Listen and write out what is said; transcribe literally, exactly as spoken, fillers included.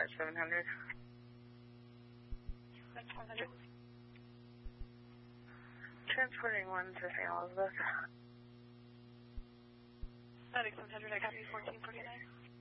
Start seven hundred. seven hundred. Transporting one to Saint Elizabeth. Static seven hundred, I copy fourteen forty-nine.